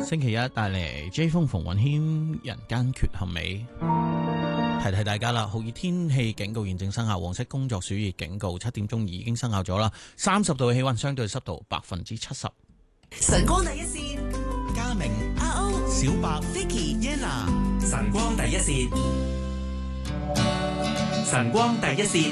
星期一帶嚟 J 風馮允謙人間缺陷美，提大家啦，酷熱天氣警告現正生效，黃色工作暑熱警告7點鐘已經生效咗啦，30度嘅氣溫，相對濕度70%。 晨光第一線， 嘉明、 阿歐、 小白、 Vicky、 Yella， 晨光第一線，晨光第一線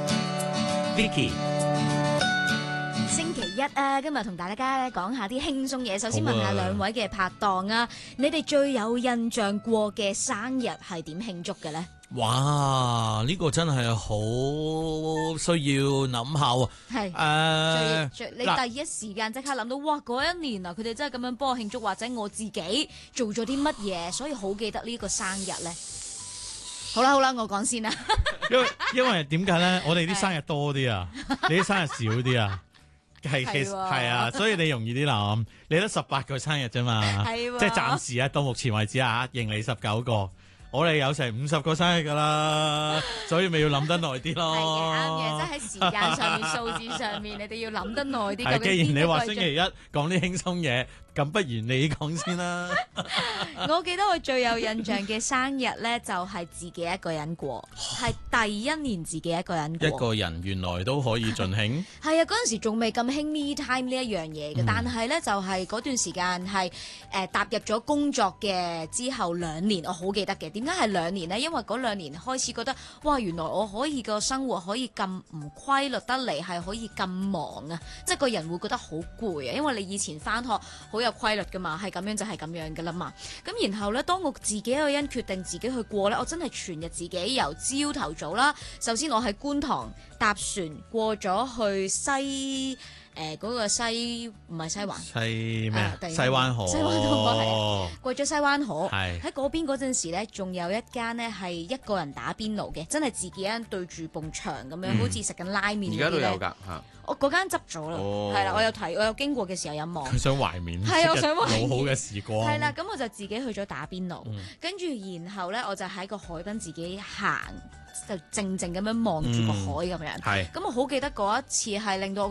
，Vicky。 星期一啊，今日同大家講下啲輕鬆嘢。首先問下兩位嘅拍檔啊，你哋最有印象過嘅生日係點慶祝嘅呢？ 哇！呢個真係好需要諗下喎。 係你第一時間即刻諗到，哇！嗰一年啊，佢哋真係咁樣幫我慶祝，或者我自己做咗啲乜嘢，所以好記得呢個生日呢。好啦，我講先啦。 因為點解咧？我哋啲生日多啲啊，你啲生日少啲啊。係啊，所以你容易啲諗。你得18個生日啫嘛，即係暫時啊，到目前為止啊，認你19個。我哋有成50個生日噶啦，所以咪要諗得耐啲咯。 係啱嘅，即係喺時間上面、數字上面，你哋要諗得耐啲。 係，既然你話星期一講啲輕鬆嘢，咁不如你講先啦。 我記得我最有印象嘅生日咧，就係自己一個人過，係第一年自己一個人過。 一個人原來都可以盡興。 係啊，嗰陣時仲未咁興 me time 呢一樣嘢嘅，但係咧就係嗰段時間係踏入咗工作嘅之後2年，我好記得嘅。點解係2年呢？因為嗰2年開始覺得，哇！原來我可以個生活可以咁唔規律得嚟，係可以咁忙啊！即係個人會覺得好攰啊，因為你以前返學好有規律噶嘛，係咁樣就係咁樣噶啦嘛。咁然後呢，當我自己一個人決定自己去過呢，我真係全日自己由朝頭早啦。首先我喺觀塘搭船過咗去嗰個西唔係西環西咩啊？西灣河。 西灣河係過咗西灣河， 係喺嗰邊嗰陣時咧，仲有一間呢係一個人打邊爐嘅，真係自己一間對住埲牆咁樣，好似食緊拉麵。 而家都有㗎嚇。 我嗰間執咗啦，係啦，我有經過嘅時候有望。 佢想懷緬， 係我想懷緬好好嘅時光。 係啦，咁我就自己去咗打邊爐，跟住然後咧，我就喺個海濱自己行，就靜靜咁樣望住個海咁樣。 係， 咁我好記得嗰一次係令到我